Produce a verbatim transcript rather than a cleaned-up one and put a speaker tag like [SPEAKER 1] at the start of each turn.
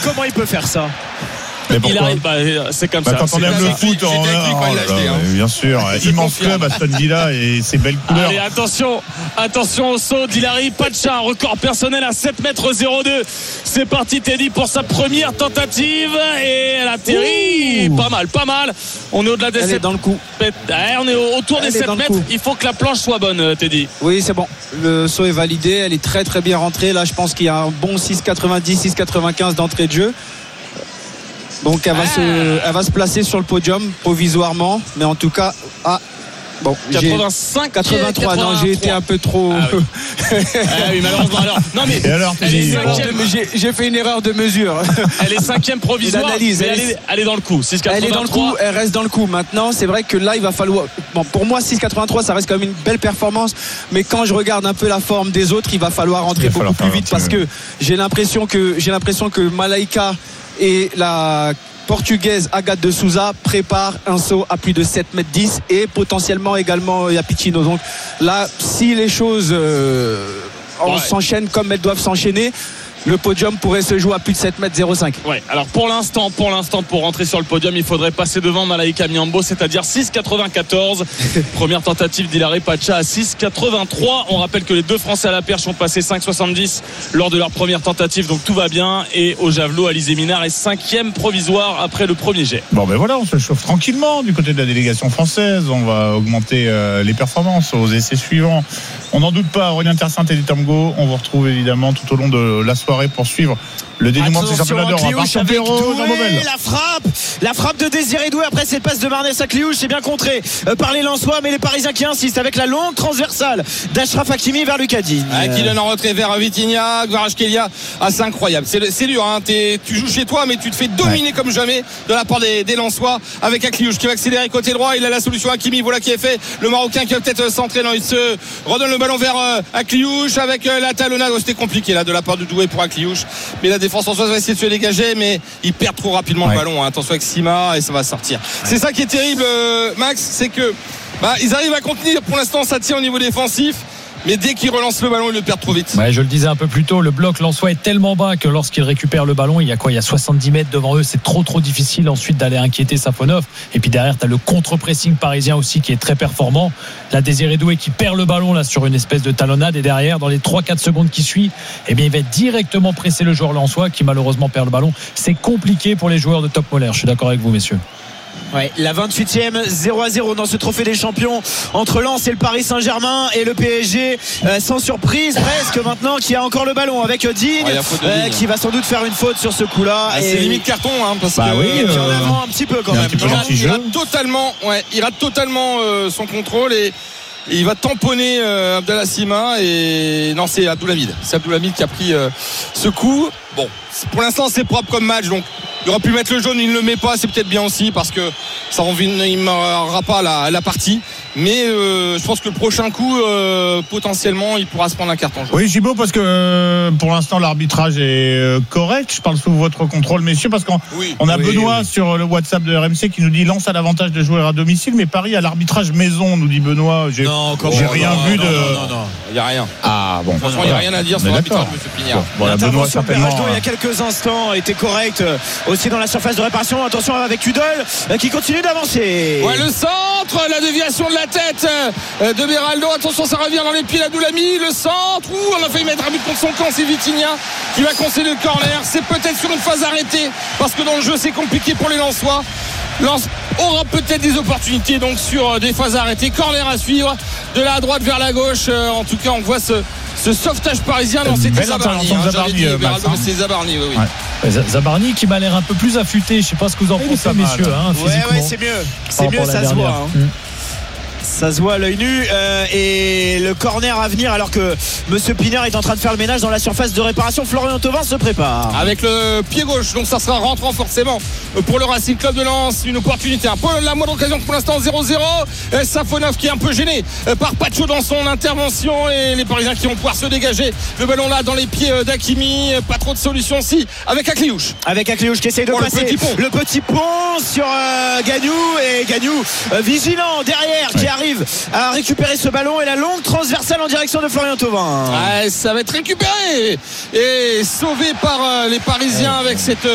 [SPEAKER 1] comment il peut faire ça?
[SPEAKER 2] Il arrive, bah, c'est comme
[SPEAKER 3] bah,
[SPEAKER 2] ça.
[SPEAKER 3] Quand on aime le foot, on a, bien sûr, immense club Aston Villa et ses belles couleurs.
[SPEAKER 2] Allez, attention, attention au saut d'Hilary Pacha, record personnel à sept mètres zéro deux. C'est parti Teddy pour sa première tentative et elle atterrit. Ouh. Pas mal, pas mal. On est au-delà des
[SPEAKER 1] elle
[SPEAKER 2] sept
[SPEAKER 1] est dans le coup.
[SPEAKER 2] mètres. On est autour
[SPEAKER 1] elle
[SPEAKER 2] des sept mètres. Il faut que la planche soit bonne, Teddy.
[SPEAKER 4] Oui, c'est bon. Le saut est validé. Elle est très très bien rentrée. Là, je pense qu'il y a un bon six quatre-vingt-dix, six quatre-vingt-quinze d'entrée de jeu. Donc elle va, ah. se, elle va se placer sur le podium provisoirement, mais en tout cas, ah, bon,
[SPEAKER 2] quatre-vingt-cinq,
[SPEAKER 4] quatre-vingt-trois. Non, j'ai été un peu trop.
[SPEAKER 2] Ah oui, ah oui malheureusement. Alors, non mais.
[SPEAKER 3] Et alors,
[SPEAKER 4] j'ai, j'ai, j'ai fait une erreur de mesure.
[SPEAKER 2] Elle est cinquième provisoire.
[SPEAKER 4] Elle,
[SPEAKER 2] elle, est, elle est dans le coup. six quatre-vingt-trois.
[SPEAKER 4] Elle est dans le coup. Elle reste dans le coup. Maintenant, c'est vrai que là, il va falloir. Bon, pour moi, six quatre-vingt-trois, ça reste quand même une belle performance. Mais quand je regarde un peu la forme des autres, il va falloir rentrer beaucoup plus vite parce que j'ai l'impression que j'ai l'impression que Malaika et la portugaise Agathe de Souza prépare un saut à plus de sept mètres dix et potentiellement également Yapicino. Donc là, si les choses euh, ouais. s'enchaînent comme elles doivent s'enchaîner, le podium pourrait se jouer à plus de sept mètres zéro cinq.
[SPEAKER 2] Ouais, alors pour l'instant, pour l'instant, pour rentrer sur le podium, il faudrait passer devant Malaika Miambo, c'est-à-dire six quatre-vingt-quatorze. Première tentative d'Hilary Pacha à six quatre-vingt-trois. On rappelle que les deux Français à la perche ont passé cinq soixante-dix lors de leur première tentative, donc tout va bien. Et au javelot, Alizé Minard est cinquième provisoire après le premier jet.
[SPEAKER 3] Bon ben voilà, on se chauffe tranquillement du côté de la délégation française. On va augmenter euh, les performances aux essais suivants. On n'en doute pas, Aurélien Tersinte et Tamgo. On vous retrouve évidemment tout au long de la soirée pour suivre le dénouement de ces championnats d'Europe.
[SPEAKER 1] La frappe, la frappe de Désiré Doué après cette passe de Marnès à Cliouche, c'est bien contré euh, par les Lensois, mais les Parisiens qui insistent avec la longue transversale d'Achraf Hakimi vers Lucas Digne.
[SPEAKER 5] Ah, qui donne en retrait vers Vitinha, Kvaratskhelia. Ah, c'est incroyable. C'est, c'est dur. Hein. Tu joues chez toi, mais tu te fais dominer ouais. comme jamais de la part des, des Lensois avec Akliouche qui va accélérer côté droit. Il a la solution Hakimi. Voilà qui est fait. Le Marocain qui va peut-être centrer. Non, il se redonne le ballon vers euh, Akliouche avec euh, la talonnade. Oh, c'était compliqué là de la part de Doué pour Akliouche. Mais la défense en soi va essayer de se dégager, mais il perd trop rapidement ouais. le ballon. Hein. Attention avec Sima et ça va sortir. Ouais. C'est ça qui est terrible, euh, Max, c'est que bah, ils arrivent à contenir. Pour l'instant, ça tient au niveau défensif. Mais dès qu'il relance le ballon, il le perd trop vite.
[SPEAKER 6] Ouais, je le disais un peu plus tôt, le bloc lensois est tellement bas que lorsqu'il récupère le ballon, il y a quoi ? Il y a soixante-dix mètres devant eux, c'est trop trop difficile ensuite d'aller inquiéter Safonov. Et puis derrière, tu as le contre-pressing parisien aussi qui est très performant. La Désiré Doué qui perd le ballon là sur une espèce de talonnade et derrière, dans les trois quatre secondes qui suivent, eh bien, il va directement presser le joueur lensois qui malheureusement perd le ballon. C'est compliqué pour les joueurs de Top Moller. Je suis d'accord avec vous, messieurs.
[SPEAKER 1] Ouais, la vingt-huitième, zéro à zéro dans ce trophée des champions entre Lens et le Paris Saint-Germain et le P S G, euh, sans surprise presque maintenant, qui a encore le ballon avec Digne, ouais, euh, qui va sans doute faire une faute sur ce coup-là.
[SPEAKER 5] Ah,
[SPEAKER 1] et
[SPEAKER 5] c'est limite carton, hein, parce
[SPEAKER 1] bah
[SPEAKER 5] que
[SPEAKER 1] oui, et puis
[SPEAKER 5] euh,
[SPEAKER 1] en avant un petit peu quand même.
[SPEAKER 5] Il rate, il rate totalement, ouais, il rate totalement euh, son contrôle et Et il va tamponner euh, Abdallah Sima et non, c'est Abdoulhamid c'est Abdoulhamid qui a pris euh, ce coup. Bon, pour l'instant c'est propre comme match, donc il aurait pu mettre le jaune, il ne le met pas, c'est peut-être bien aussi parce que ça ne marquera pas la, la partie. Mais euh, je pense que le prochain coup, euh, potentiellement, il pourra se prendre un carton jaune.
[SPEAKER 3] Oui, Gibaud, parce que euh, pour l'instant, l'arbitrage est euh, correct. Je parle sous votre contrôle, messieurs, parce qu'on oui, on a oui, Benoît oui. sur le WhatsApp de R M C qui nous dit Lens a l'avantage de jouer à domicile, mais Paris a l'arbitrage maison, nous dit Benoît. J'ai,
[SPEAKER 1] non,
[SPEAKER 3] j'ai non, rien
[SPEAKER 1] non,
[SPEAKER 3] vu
[SPEAKER 1] non,
[SPEAKER 3] de.
[SPEAKER 1] Non, non, non,
[SPEAKER 5] il n'y a rien.
[SPEAKER 3] Ah bon.
[SPEAKER 5] Franchement, il n'y a rien à dire sur l'arbitrage, M. Pignard. Bon,
[SPEAKER 3] voilà, Benoît, certainement.
[SPEAKER 1] Il y a quelques instants était correct aussi dans la surface de réparation. Attention avec Udol qui continue d'avancer.
[SPEAKER 5] Ouais, le centre, la déviation de la tête de Beraldo, attention, ça revient dans les pieds d'Abdoulhamid, le centre, ouh, on a failli mettre un but contre son camp, c'est Vitinha qui va concéder le corner. C'est peut-être sur une phase arrêtée parce que dans le jeu c'est compliqué pour les Lensois. Lens aura peut-être des opportunités donc sur des phases arrêtées. Corner à suivre de la droite vers la gauche. En tout cas, on voit ce, ce sauvetage parisien. Non, c'était Zabarni, hein,
[SPEAKER 3] Zabarni,
[SPEAKER 5] dit,
[SPEAKER 3] euh,
[SPEAKER 5] Beraldo,
[SPEAKER 3] Max,
[SPEAKER 5] mais c'est Zabarni, oui, oui.
[SPEAKER 6] Ouais. Zabarni qui m'a l'air un peu plus affûté. Je sais pas ce que vous en pensez, messieurs. Hein,
[SPEAKER 1] ouais, ouais, c'est mieux. C'est mieux, ça se voit. Hein. Mmh. Ça se voit à l'œil nu euh, et le corner à venir alors que Monsieur Pinard est en train de faire le ménage dans la surface de réparation. Florian Thauvin se prépare
[SPEAKER 5] avec le pied gauche, donc ça sera rentrant forcément pour le Racing Club de Lens. Une opportunité, un peu la moindre occasion pour l'instant. Zéro zéro. Safonov qui est un peu gêné par Pacho dans son intervention et les Parisiens qui vont pouvoir se dégager le ballon là dans les pieds d'Hakimi. Pas trop de solutions si avec Akliouche
[SPEAKER 1] avec Akliouche qui essaye de oh, passer le petit pont, le petit pont sur euh, Gagnou et Gagnou euh, vigilant derrière qui ouais. arrive à récupérer ce ballon et la longue transversale en direction de Florian Thauvin.
[SPEAKER 5] Ouais, ça va être récupéré et sauvé par les Parisiens avec cette